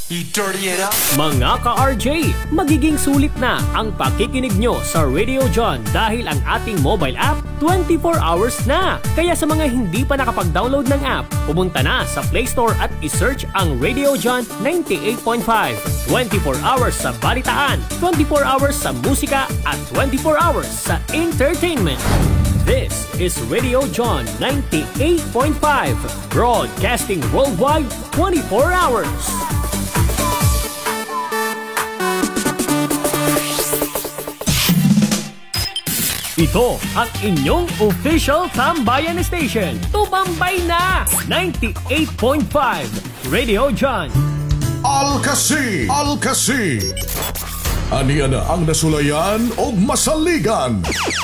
You dirty it up. Mga ka-RJ, magiging sulit na ang pakikinig nyo sa Radio John dahil ang ating mobile app 24 hours na. Kaya sa mga hindi pa nakapag-download ng app, pumunta na sa Play Store at isearch ang Radio John 98.5. 24 hours sa balitaan, 24 hours sa musika at 24 hours sa entertainment. This is Radio John 98.5, broadcasting worldwide 24 hours. Ito ang inyong official Tambayan Station. Tumambay na! 98.5 Radio John. Alcasi! Aniya na ang nasulayan o masaligan.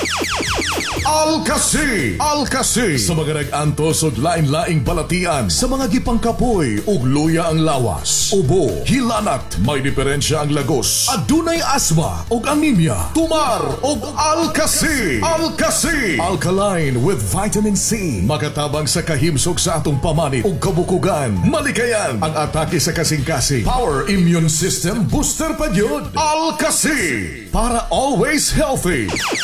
Alcasi! Sa mga nag-antos o lain-laing balatian, sa mga gipangkapoy ug luya ang lawas, ubo, hilanat, may diferensya ang lagos, adunay asma ug anemia, tumar ug Alcasi! Alkaline with vitamin C. Makatabang sa kahimsog sa atong pamanit ug kabukugan. Malikayan ang atake sa kasing-kasing. Power immune system booster pa yun. Alcasi! Para always healthy.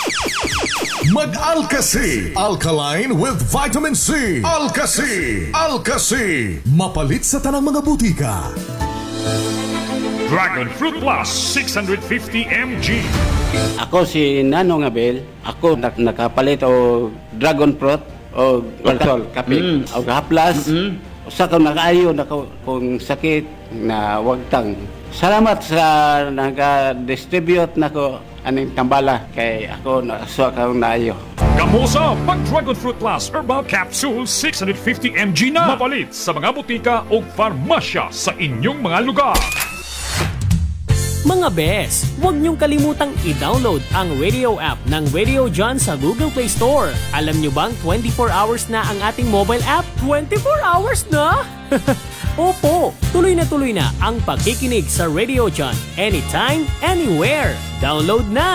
Mag-Alcasi! Alkaline with vitamin C. Alcasi! Mapalit sa tanang mga butika. Dragon Fruit Plus 650 mg. Ako si Nanong Abel. Ako nakapalit o Dragon Fruit o Alcohol, kape. O Haplas. Sa ko nakaayo na kung sakit na wagtang. Salamat sa nag-distribute na ko aning tambala kay ako nasuwa ka naayo. Kamusa pag Dragon Fruit Plus Herbal Capsule 650 mg na mapalit sa mga butika o farmasya sa inyong mga lugar. Mga bes, huwag niyong kalimutang i-download ang radio app ng Radio John sa Google Play Store. Alam niyo bang 24 hours na ang ating mobile app? 24 hours na? Opo, tuloy na ang pakikinig sa Radio John anytime, anywhere. Download na!